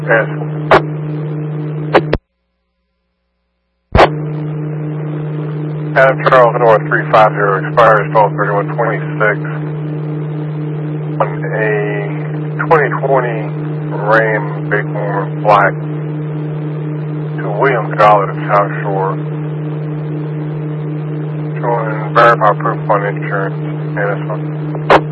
Yes. Adam Charles North 350 expires 12/31/26 on a 2020 Ram Bighorn Black to Williams Dollar to South Shore. Showing verify proof on insurance and it's on.